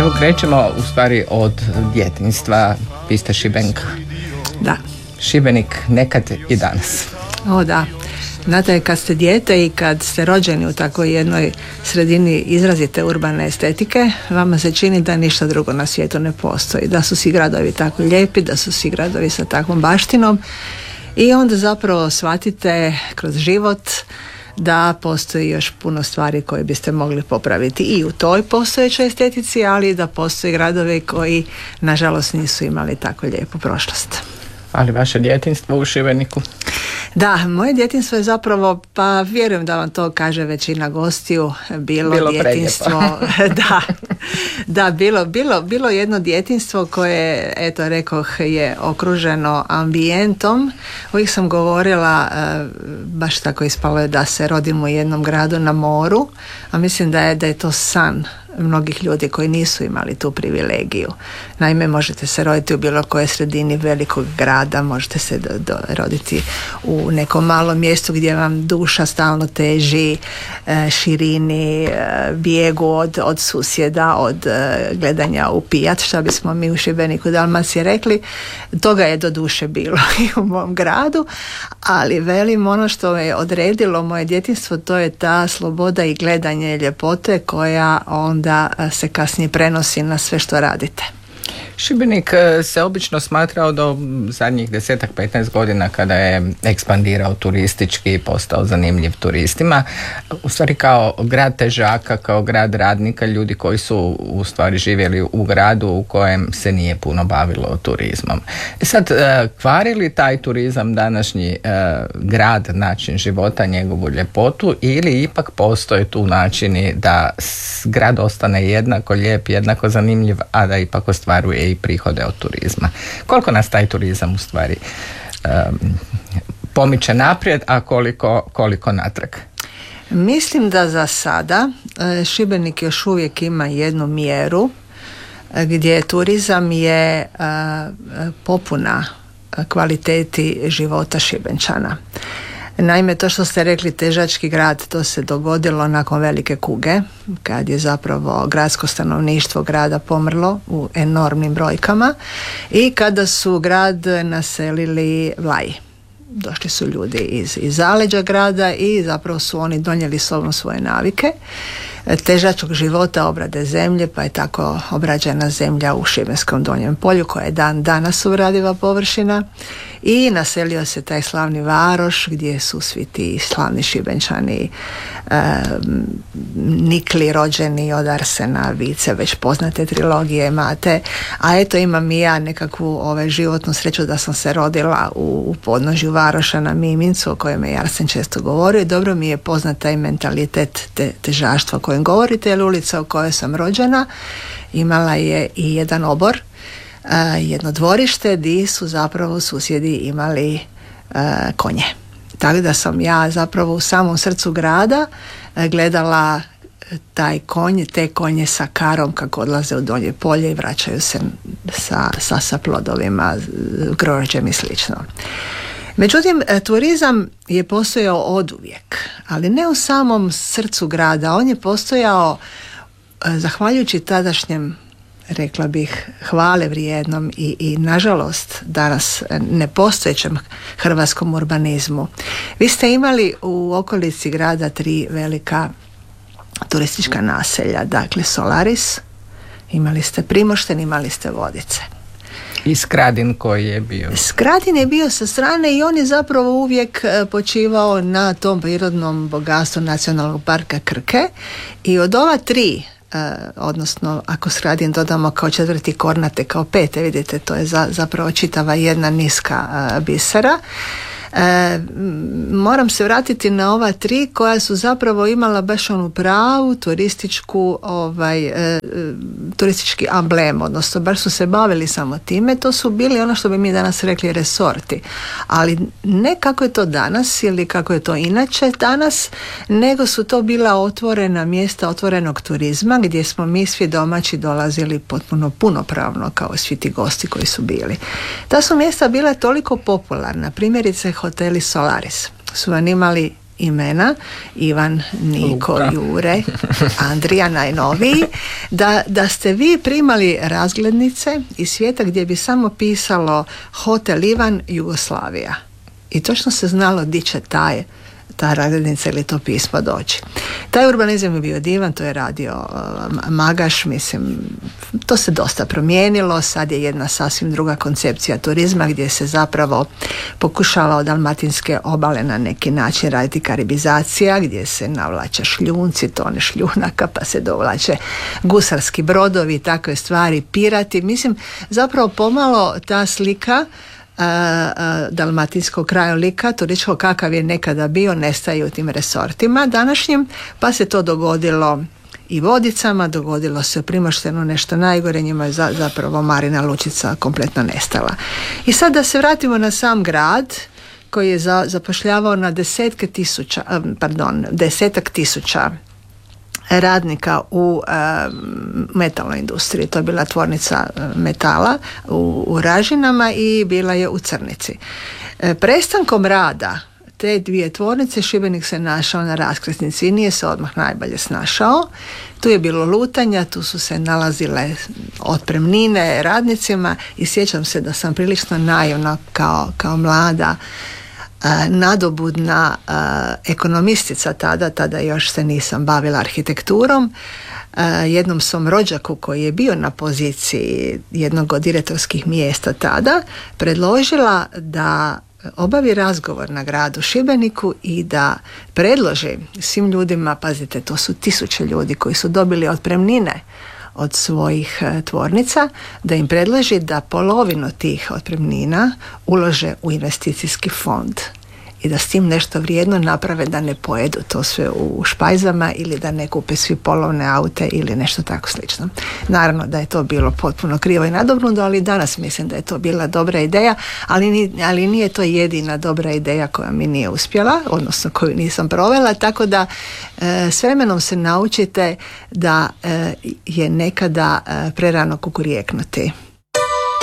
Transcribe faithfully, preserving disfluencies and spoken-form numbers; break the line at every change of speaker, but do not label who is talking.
Evo krećemo u stvari od djetinjstva, vi ste Šibenka.
Da.
Šibenik nekad i danas.
O da. Znate, kad ste dijete i kad ste rođeni u takvoj jednoj sredini izrazite urbane estetike, vama se čini da ništa drugo na svijetu ne postoji. Da su svi gradovi tako lijepi, da su svi gradovi sa takvom baštinom i onda zapravo shvatite kroz život da postoji još puno stvari koje biste mogli popraviti i u toj postojećoj estetici, ali i da postoji gradovi koji nažalost nisu imali tako lijepu prošlost.
Ali vaše djetinjstvo u Šibeniku?
Da, moje djetinjstvo je zapravo, pa vjerujem da vam to kaže većina gostiju, bilo, bilo djetinjstvo. da, da bilo, bilo, bilo jedno djetinjstvo koje, eto rekoh, je okruženo ambijentom. Uvijek sam govorila, baš tako ispalo je da se rodim u jednom gradu na moru, a mislim da je, da je to san mnogih ljudi koji nisu imali tu privilegiju. Naime, možete se roditi u bilo kojoj sredini velikog grada, možete se do, do, roditi u nekom malom mjestu gdje vam duša stalno teži e, širini, e, bijegu od, od susjeda, od e, gledanja u pijat, što bismo mi u Šibeniku Dalmacije rekli. Toga je do duše bilo i u mom gradu, ali velim, ono što je odredilo moje djetinjstvo, to je ta sloboda i gledanje ljepote koja on da se kasnije prenosi na sve što radite.
Šibenik se obično smatrao do zadnjih desetak, petnaest godina kada je ekspandirao turistički i postao zanimljiv turistima, u stvari kao grad težaka, kao grad radnika, ljudi koji su u stvari živjeli u gradu u kojem se nije puno bavilo turizmom. I sad, kvari li taj turizam današnji grad, način života, njegovu ljepotu, ili ipak postoje tu načini da grad ostane jednako lijep, jednako zanimljiv, a da ipak ostvaruje i prihode od turizma? Koliko nas taj turizam u stvari um, pomiče naprijed, a koliko, koliko natrag?
Mislim da za sada Šibenik još uvijek ima jednu mjeru gdje turizam je popuna kvaliteti života Šibenčana. Naime, to što ste rekli težački grad, to se dogodilo nakon velike kuge, kad je zapravo gradsko stanovništvo grada pomrlo u enormnim brojkama i kada su grad naselili Vlaji. Došli su ljudi iz, iz zaleđa grada i zapravo su oni donijeli sobom svoje navike težačkog života, obrade zemlje, pa je tako obrađena zemlja u Šibenskom Donjem polju koja je dan danas obradiva površina i naselio se taj slavni Varoš gdje su svi ti slavni Šibenčani e, nikli, rođeni od Arsena, Vice, već poznate trilogije Mate, a eto imam i ja nekakvu ovaj, životnu sreću da sam se rodila u, u podnožju Varoša na Mimincu, o kojem je Arsen često govorio i dobro mi je poznat taj mentalitet te, težaštva o kojem govorite, jer ulica u kojoj sam rođena imala je i jedan obor, Uh, jedno dvorište gdje su zapravo susjedi imali uh, konje. Tako da sam ja zapravo u samom srcu grada uh, gledala taj konj, te konje sa karom kako odlaze u Donje polje i vraćaju se sa, sa, sa plodovima, grožđem i slično. Međutim, turizam je postojao oduvijek, ali ne u samom srcu grada. On je postojao uh, zahvaljujući tadašnjem, rekla bih, hvale vrijednom i, i nažalost danas nepostojećem hrvatskom urbanizmu. Vi ste imali u okolici grada tri velika turistička naselja, dakle Solaris, imali ste Primošten, imali ste Vodice.
I Skradin koji je bio?
Skradin je bio sa strane i on je zapravo uvijek počivao na tom prirodnom bogatstvu Nacionalnog parka Krke i od ova tri, Uh, odnosno ako Skradin dodamo kao četvrti Kornate kao pete, vidite to je za, zapravo čitava jedna niska uh, bisera. E, moram se vratiti na ova tri koja su zapravo imala baš onu pravu turističku ovaj, e, turistički amblem, odnosno baš su se bavili samo time. To su bili ono što bi mi danas rekli resorti, ali ne kako je to danas ili kako je to inače danas, nego su to bila otvorena mjesta otvorenog turizma gdje smo mi svi domaći dolazili potpuno punopravno kao svi ti gosti koji su bili. Ta su mjesta bila toliko popularna, primjerice hoteli Solaris su vam imali imena, Ivan, Niko,
Luka.
Jure, Andrija najnoviji, da, da ste vi primali razglednice iz svijeta gdje bi samo pisalo Hotel Ivan, Jugoslavija. I točno se znalo di će taj ta razglednica ili to pismo doći. Taj urbanizam je bio divan, to je radio uh, Magaš, mislim, to se dosta promijenilo, sad je jedna sasvim druga koncepcija turizma gdje se zapravo pokušava od dalmatinske obale na neki način raditi karibizacija, gdje se navlače šljunci, tone šljunaka, pa se dovlače gusarski brodovi, takve stvari, pirati. Mislim, zapravo pomalo ta slika A, a, dalmatinskog krajolika, turističkog kakav je nekada bio, nestaje u tim resortima današnjim, pa se to dogodilo i Vodicama, dogodilo se u Primoštenu nešto najgore, njima je za, zapravo Marina Lučica kompletno nestala. I sad da se vratimo na sam grad koji je za, zapošljavao na desetke tisuća, pardon, desetak tisuća radnika u e, metalnoj industriji. To je bila tvornica metala u, u Ražinama i bila je u Crnici. E, prestankom rada te dvije tvornice Šibenik se našao na raskrsnici i nije se odmah najbolje snašao. Tu je bilo lutanja, tu su se nalazile otpremnine radnicima i sjećam se da sam prilično naivna kao, kao mlada nadobudna uh, ekonomistica tada, tada još se nisam bavila arhitekturom. Uh, jednom svom rođaku koji je bio na poziciji jednog od direktorskih mjesta tada predložila da obavi razgovor na gradu Šibeniku i da predloži svim ljudima, pazite, to su tisuće ljudi koji su dobili otpremnine od svojih tvornica, da im predloži da polovinu tih otpremnina ulože u investicijski fond i da s tim nešto vrijedno naprave, da ne pojedu to sve u špajzama ili da ne kupe svi polovne aute ili nešto tako slično. Naravno da je to bilo potpuno krivo i nadobnudo, ali danas mislim da je to bila dobra ideja, ali, ali nije to jedina dobra ideja koja mi nije uspjela, odnosno koju nisam provela, tako da e, s vremenom se naučite da e, je nekada e, prerano kukurijeknuti.